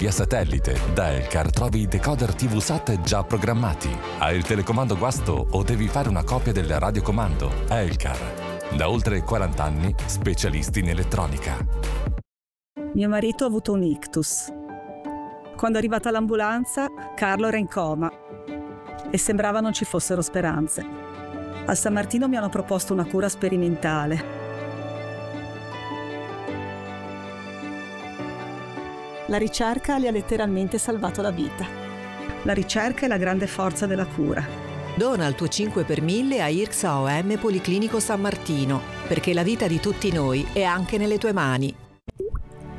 via satellite. Da Elkar trovi i decoder TV SAT già programmati. Hai il telecomando guasto o devi fare una copia del radiocomando? Elkar. Da oltre 40 anni, specialisti in elettronica. Mio marito ha avuto un ictus. Quando è arrivata l'ambulanza, Carlo era in coma e sembrava non ci fossero speranze. Al San Martino mi hanno proposto una cura sperimentale. La ricerca gli ha letteralmente salvato la vita. La ricerca è la grande forza della cura. Dona il tuo 5 per 1000 a IRCSA OM Policlinico San Martino, perché la vita di tutti noi è anche nelle tue mani.